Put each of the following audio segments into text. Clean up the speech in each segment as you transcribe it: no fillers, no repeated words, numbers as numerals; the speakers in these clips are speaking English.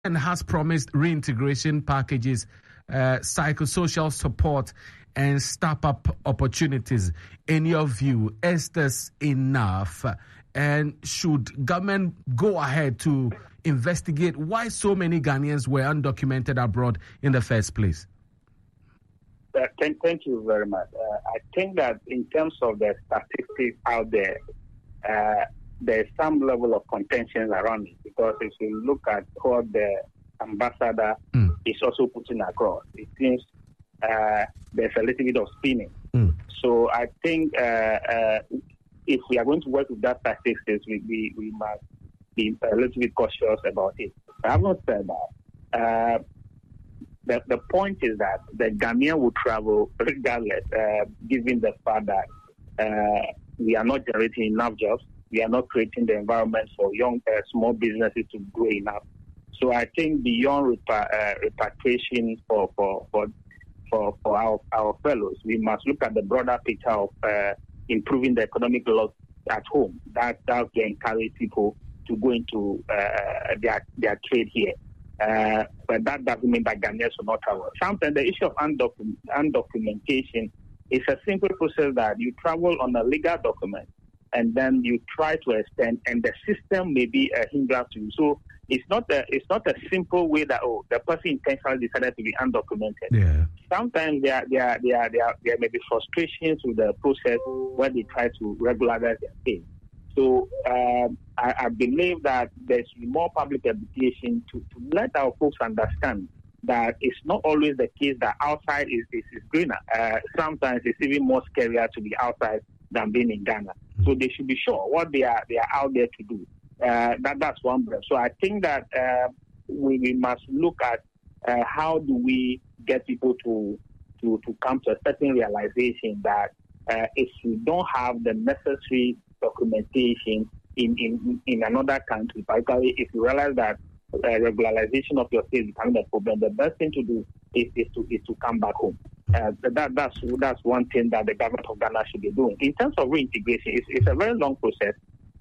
and has promised reintegration packages, psychosocial support, and startup opportunities. In your view, is this enough? And should government go ahead to investigate why so many Ghanaians were undocumented abroad in the first place? Thank you very much. I think that in terms of the statistics out there, there's some level of contention around it, because if you look at what the ambassador is also putting across, it seems there's a little bit of spinning. So I think if we are going to work with that statistics, we must be a little bit cautious about it. I have not said that. The point is that the Ghanaian will travel regardless, given the fact that we are not generating enough jobs, we are not creating the environment for young small businesses to grow enough. So I think beyond repatriation for our fellows, we must look at the broader picture of improving the economic laws at home. That can encourage people to go into their trade here. But that doesn't mean that Ghanaians will not travel. Sometimes the issue of undocumentation is a simple process that you travel on a legal document and then you try to extend, and the system may be a hindrance to you. So it's not a simple way that the person intentionally decided to be undocumented. Yeah. Sometimes there may be frustrations with the process when they try to regularize their case. So I believe that there should be more public education to let our folks understand that it's not always the case that outside is greener. Sometimes it's even more scarier to be outside than being in Ghana. So they should be sure what they are out there to do. That's one breath. So I think that we must look at how do we get people to come to a certain realization that if we don't have the necessary documentation in another country, particularly if you realize that regularization of your state is becoming a problem, the best thing to do is to come back home. That's one thing that the government of Ghana should be doing. In terms of reintegration, it's a very long process.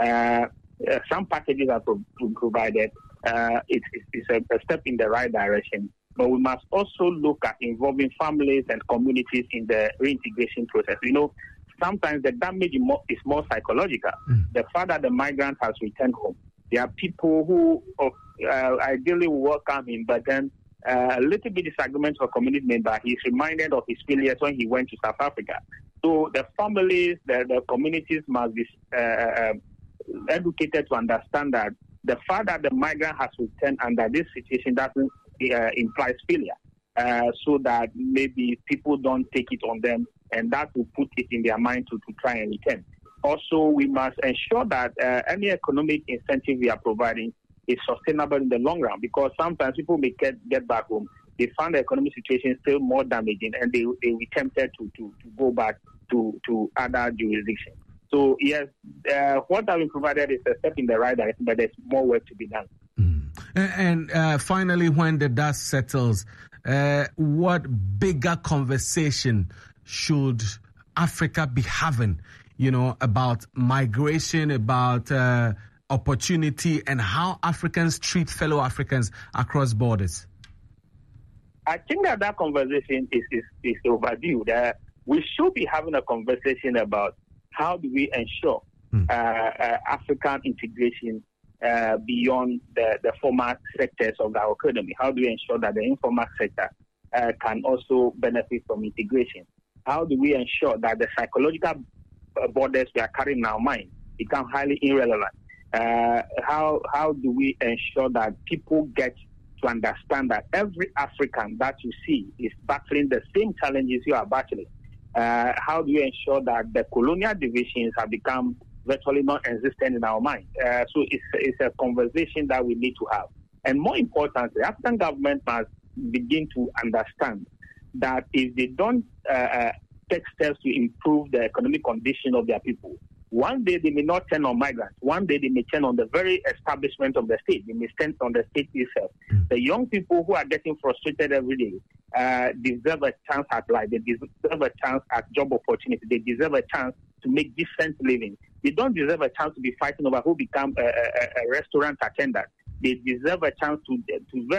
Some packages are provided. It's a step in the right direction. But we must also look at involving families and communities in the reintegration process. Sometimes the damage is more psychological. The fact that the migrant has returned home, there are people who ideally will welcome him, but then a little bit disagreement for community member. He's reminded of his failures when he went to South Africa. So the families, the communities must be educated to understand that the fact that the migrant has returned under this situation doesn't imply failure. So that maybe people don't take it on them, and that will put it in their mind to try and return. Also, we must ensure that any economic incentive we are providing is sustainable in the long run, because sometimes people may get back home, they find the economic situation still more damaging, and they will be tempted to go back to other jurisdictions. So yes, what has been provided is a step in the right direction, but there's more work to be done. And finally, when the dust settles, what bigger conversation should Africa be having, about migration, about opportunity, and how Africans treat fellow Africans across borders? I think that conversation is overdue. We should be having a conversation about how do we ensure African integration beyond the formal sectors of our economy. How do we ensure that the informal sector can also benefit from integration? How do we ensure that the psychological borders we are carrying in our mind become highly irrelevant? How do we ensure that people get to understand that every African that you see is battling the same challenges you are battling? How do we ensure that the colonial divisions have become virtually non-existent in our mind? So it's a conversation that we need to have. And more importantly, African government must begin to understand that if they don't take steps to improve the economic condition of their people, one day they may not turn on migrants. One day they may turn on the very establishment of the state. They may stand on the state itself. The young people who are getting frustrated every day deserve a chance at life. They deserve a chance at job opportunity. They deserve a chance to make decent living. They don't deserve a chance to be fighting over who become a restaurant attendant. they deserve a chance to